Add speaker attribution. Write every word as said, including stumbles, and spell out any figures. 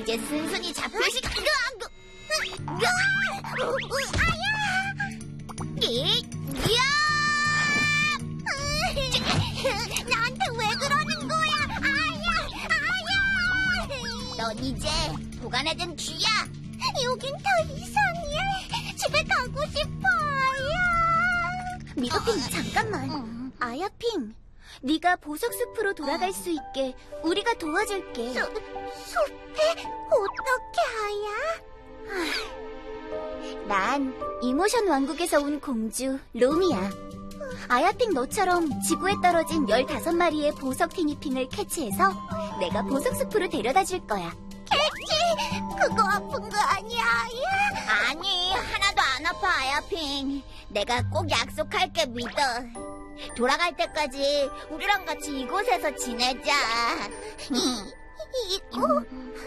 Speaker 1: 이제 순순히 잡힐 시간. 아야! 이, 야! 나한테 왜 그러는 거야? 아야! 아야! 넌 이제 보관해둔 쥐야. 여긴 더 이상해. 집에 가고 싶어요.
Speaker 2: 미도핑, 잠깐만. 아야핑, 네가 보석 숲으로 돌아갈 수 있게 우리가 도와줄게.
Speaker 1: 수, 숲에? 어떻게 아야?
Speaker 2: 난 이모션 왕국에서 온 공주 로미야. 아야핑 너처럼 지구에 떨어진 열다섯 마리의 보석 티니핑을 캐치해서 내가 보석 숲으로 데려다 줄 거야.
Speaker 1: 캐치! 그거 아픈 거 아니야, 아야? 아니, 하나도 안 아파, 아야핑. 내가 꼭 약속할게, 믿어. 돌아갈 때까지 우리랑 같이 이곳에서 지내자. 이, 이곳?